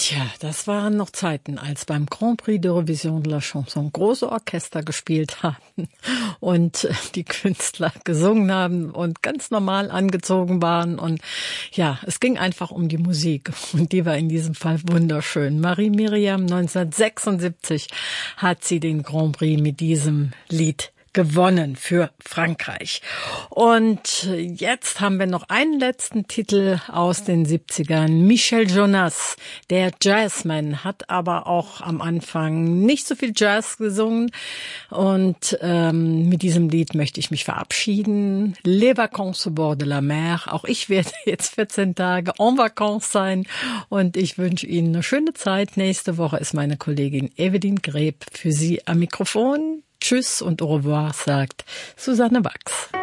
Tja, das waren noch Zeiten, als beim Grand Prix d'Eurovision de la Chanson große Orchester gespielt haben und die Künstler gesungen haben und ganz normal angezogen waren. Und ja, es ging einfach um die Musik und die war in diesem Fall wunderschön. Marie Miriam 1976 hat sie den Grand Prix mit diesem Lied gewonnen für Frankreich. Und jetzt haben wir noch einen letzten Titel aus den 70ern. Michel Jonas, der Jazzman, hat aber auch am Anfang nicht so viel Jazz gesungen. Und mit diesem Lied möchte ich mich verabschieden. Les vacances au bord de la mer. Auch ich werde jetzt 14 Tage en vacances sein. Und ich wünsche Ihnen eine schöne Zeit. Nächste Woche ist meine Kollegin Evelyn Greb für Sie am Mikrofon. Tschüss und au revoir, sagt Susanne Wachs.